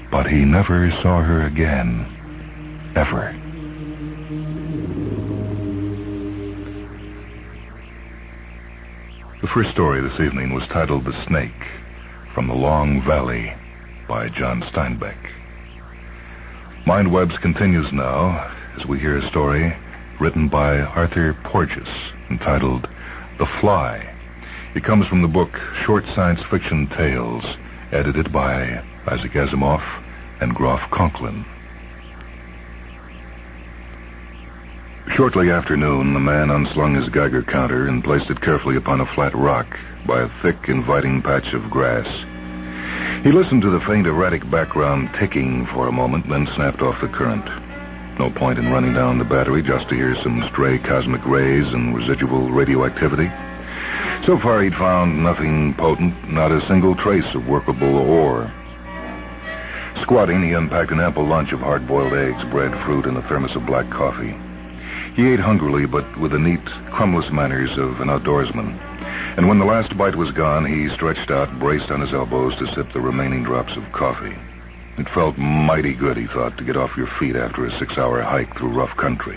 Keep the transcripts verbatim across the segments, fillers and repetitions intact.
But he never saw her again. Ever. The first story this evening was titled The Snake, from the Long Valley, by John Steinbeck. Mind Webs continues now as we hear a story written by Arthur Porges entitled The Fly. It comes from the book Short Science Fiction Tales, edited by Isaac Asimov and Groff Conklin. Shortly after noon, the man unslung his Geiger counter and placed it carefully upon a flat rock by a thick, inviting patch of grass. He listened to the faint, erratic background ticking for a moment, then snapped off the current. No point in running down the battery just to hear some stray cosmic rays and residual radioactivity. So far, he'd found nothing potent, not a single trace of workable ore. Squatting, he unpacked an ample lunch of hard-boiled eggs, bread, fruit, and a thermos of black coffee. He ate hungrily, but with the neat, crumbless manners of an outdoorsman. And when the last bite was gone, he stretched out, braced on his elbows to sip the remaining drops of coffee. It felt mighty good, he thought, to get off your feet after a six-hour hike through rough country.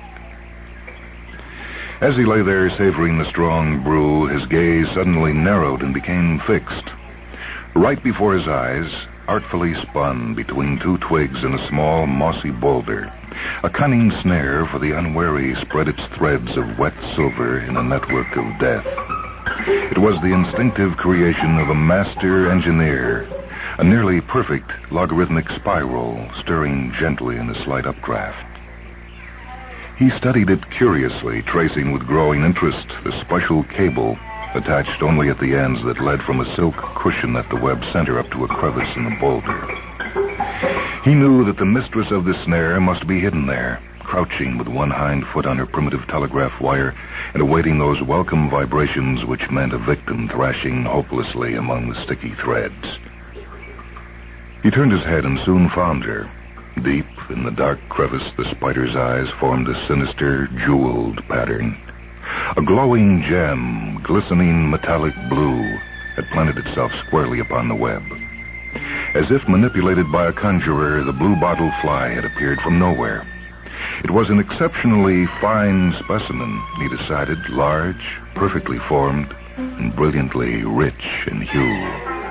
As he lay there savoring the strong brew, his gaze suddenly narrowed and became fixed. Right before his eyes, artfully spun between two twigs and a small, mossy boulder, a cunning snare for the unwary spread its threads of wet silver in a network of death. It was the instinctive creation of a master engineer, a nearly perfect logarithmic spiral stirring gently in a slight updraft. He studied it curiously, tracing with growing interest the special cable attached only at the ends that led from a silk cushion at the web center up to a crevice in the boulder. He knew that the mistress of the snare must be hidden there, crouching with one hind foot on her primitive telegraph wire and awaiting those welcome vibrations which meant a victim thrashing hopelessly among the sticky threads. He turned his head and soon found her. Deep in the dark crevice, the spider's eyes formed a sinister, jeweled pattern. A glowing gem, glistening metallic blue, had planted itself squarely upon the web. As if manipulated by a conjurer, the blue-bottle fly had appeared from nowhere. It was an exceptionally fine specimen, he decided, large, perfectly formed, and brilliantly rich in hue.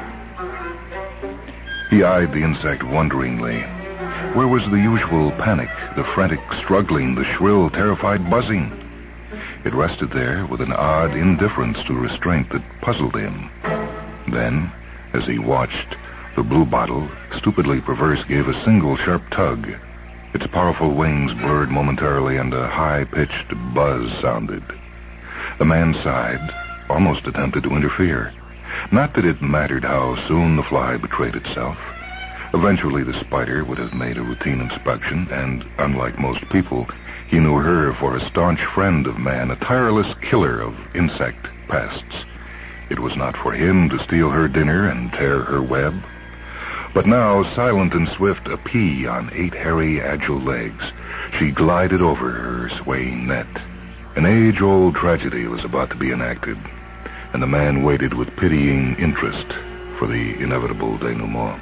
He eyed the insect wonderingly. Where was the usual panic, the frantic struggling, the shrill, terrified buzzing? It rested there with an odd indifference to restraint that puzzled him. Then, as he watched, the bluebottle, stupidly perverse, gave a single sharp tug. Its powerful wings blurred momentarily and a high-pitched buzz sounded. The man sighed, almost attempted to interfere. Not that it mattered how soon the fly betrayed itself. Eventually the spider would have made a routine inspection, and, unlike most people, he knew her for a staunch friend of man, a tireless killer of insect pests. It was not for him to steal her dinner and tear her web. But now, silent and swift, a pea on eight hairy, agile legs, she glided over her swaying net. An age-old tragedy was about to be enacted, and the man waited with pitying interest for the inevitable denouement.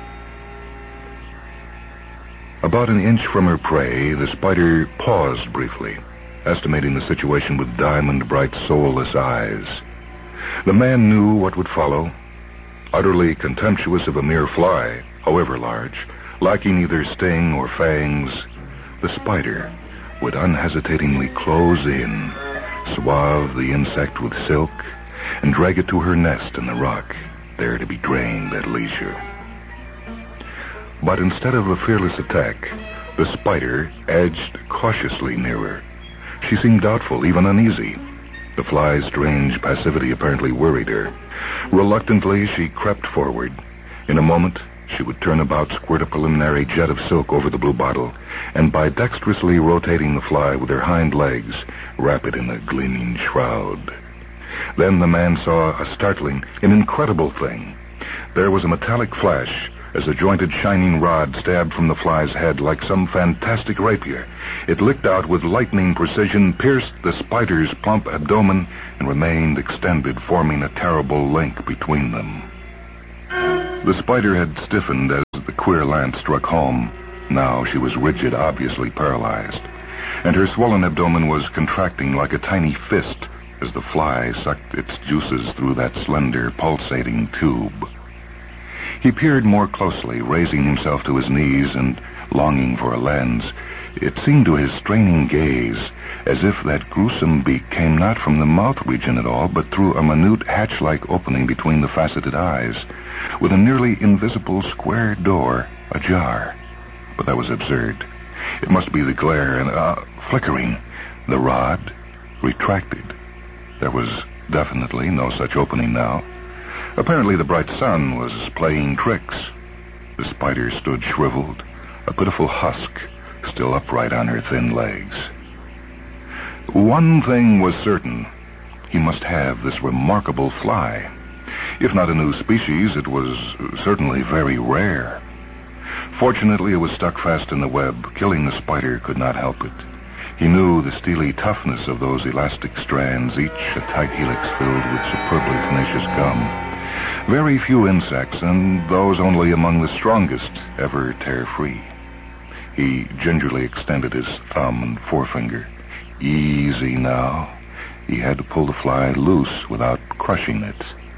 About an inch from her prey, the spider paused briefly, estimating the situation with diamond-bright, soulless eyes. The man knew what would follow. Utterly contemptuous of a mere fly, however large, lacking either sting or fangs, the spider would unhesitatingly close in, swathe the insect with silk, and drag it to her nest in the rock, there to be drained at leisure. But instead of a fearless attack, the spider edged cautiously nearer. She seemed doubtful, even uneasy. The fly's strange passivity apparently worried her. Reluctantly, she crept forward. In a moment, she would turn about, squirt a preliminary jet of silk over the bluebottle, and by dexterously rotating the fly with her hind legs, wrap it in a gleaming shroud. Then the man saw a startling, an incredible thing. There was a metallic flash as a jointed, shining rod stabbed from the fly's head like some fantastic rapier. It licked out with lightning precision, pierced the spider's plump abdomen, and remained extended, forming a terrible link between them. The spider had stiffened as the queer lance struck home. Now she was rigid, obviously paralyzed, and her swollen abdomen was contracting like a tiny fist as the fly sucked its juices through that slender, pulsating tube. He peered more closely, raising himself to his knees and longing for a lens. It seemed to his straining gaze as if that gruesome beak came not from the mouth region at all, but through a minute hatch-like opening between the faceted eyes, with a nearly invisible square door ajar. But that was absurd. It must be the glare and, uh, flickering. The rod retracted. There was definitely no such opening now. Apparently the bright sun was playing tricks. The spider stood shriveled, a pitiful husk, still upright on her thin legs. One thing was certain. He must have this remarkable fly. If not a new species, it was certainly very rare. Fortunately, it was stuck fast in the web. Killing the spider could not help it. He knew the steely toughness of those elastic strands, each a tight helix filled with superbly tenacious gum. Very few insects, and those only among the strongest, ever tear free. He gingerly extended his thumb and forefinger. Easy now. He had to pull the fly loose without crushing it.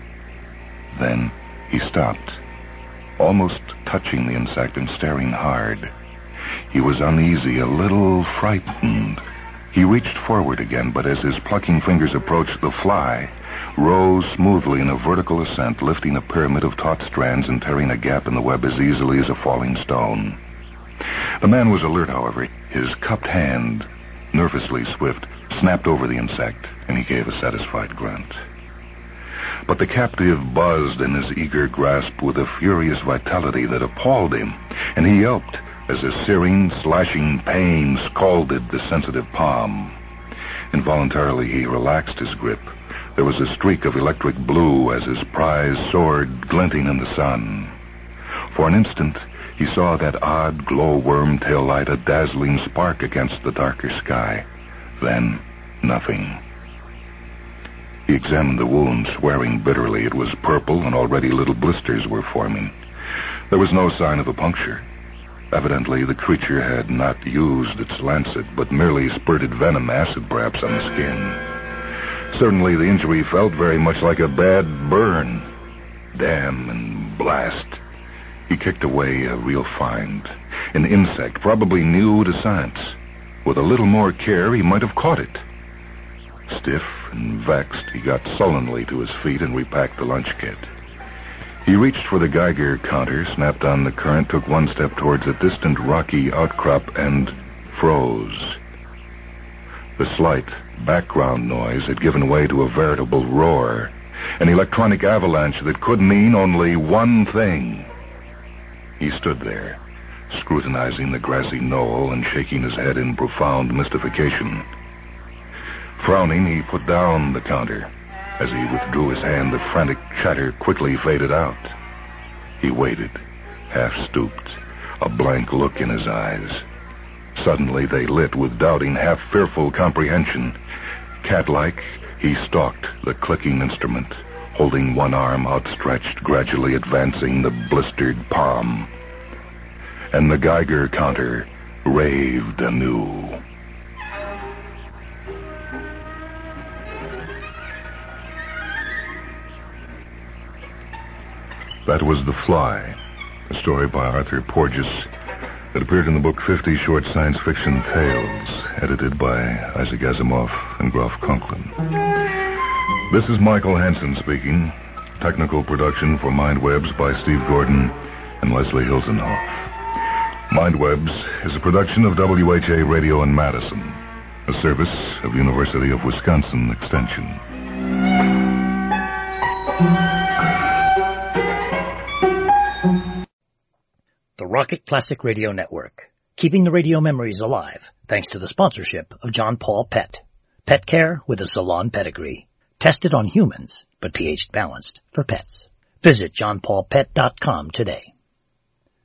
Then he stopped, almost touching the insect and staring hard. He was uneasy, a little frightened. He reached forward again, but as his plucking fingers approached, the fly rose smoothly in a vertical ascent, lifting a pyramid of taut strands and tearing a gap in the web as easily as a falling stone. The man was alert, however. His cupped hand, nervously swift, snapped over the insect, and he gave a satisfied grunt. But the captive buzzed in his eager grasp with a furious vitality that appalled him, and he yelped as a searing, slashing pain scalded the sensitive palm. Involuntarily, he relaxed his grip. There was a streak of electric blue as his prize soared, glinting in the sun. For an instant, he saw that odd glowworm tail light, a dazzling spark against the darker sky. Then, nothing. He examined the wound, swearing bitterly. It was purple, and already little blisters were forming. There was no sign of a puncture. Evidently, the creature had not used its lancet, but merely spurted venom, acid perhaps, on the skin. Certainly, the injury felt very much like a bad burn. Damn and blast. He kicked away a real find. An insect, probably new to science. With a little more care, he might have caught it. Stiff and vexed, he got sullenly to his feet and repacked the lunch kit. He reached for the Geiger counter, snapped on the current, took one step towards a distant rocky outcrop, and froze. The slight background noise had given way to a veritable roar, an electronic avalanche that could mean only one thing. He stood there, scrutinizing the grassy knoll and shaking his head in profound mystification. Frowning, he put down the counter. As he withdrew his hand, the frantic chatter quickly faded out. He waited, half-stooped, a blank look in his eyes. Suddenly they lit with doubting, half-fearful comprehension. Cat-like, he stalked the clicking instrument, holding one arm outstretched, gradually advancing the blistered palm. And the Geiger counter raved anew. That was The Fly, a story by Arthur Porges that appeared in the book fifty Short Science Fiction Tales, edited by Isaac Asimov and Groff Conklin. This is Michael Hansen speaking. Technical production for Mindwebs by Steve Gordon and Leslie Hilsenhoff. Mindwebs is a production of W H A Radio in Madison, a service of University of Wisconsin Extension. The Rocket Classic Radio Network, keeping the radio memories alive thanks to the sponsorship of John Paul Pet. Pet care with a salon pedigree. Tested on humans, but pH balanced for pets. Visit john paul pet dot com today.